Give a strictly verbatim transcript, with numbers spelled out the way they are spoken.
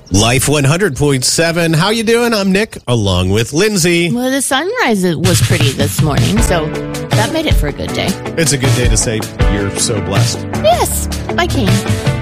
Life one hundred point seven. How you doing? I'm Nick, along with Lindsay. Well, the sunrise was pretty this morning, so that made it for a good day. It's a good day to say you're so blessed. Yes, I can.